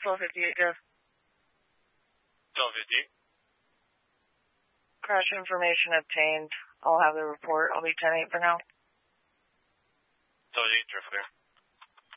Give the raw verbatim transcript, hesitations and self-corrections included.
twelve fifty-eight, Jeff. twelve fifty-eight. Crash information obtained. I'll have the report. I'll be ten eight for now. twelve eight, Jeff, clear.